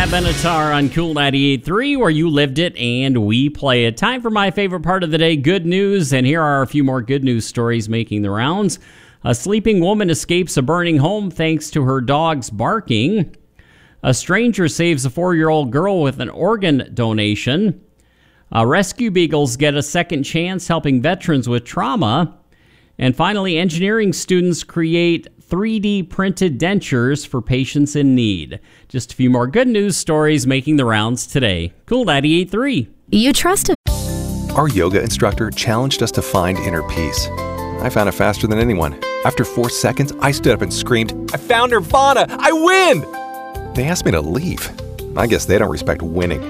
Pat Benatar on Cool 98.3, where you lived it and we play it. Time for my favorite part of the day, good news. And here are a few more good news stories making the rounds. A sleeping woman escapes a burning home thanks to her dog's barking. A stranger saves a 4-year-old girl with an organ donation. Rescue beagles get a second chance helping veterans with trauma. And finally, engineering students create 3D printed dentures for patients in need. Just a few more good news stories making the rounds today. Cool 98.3. You trust a... Our yoga instructor challenged us to find inner peace. I found it faster than anyone. After 4 seconds, I stood up and screamed, "I found Nirvana! I win!" They asked me to leave. I guess they don't respect winning.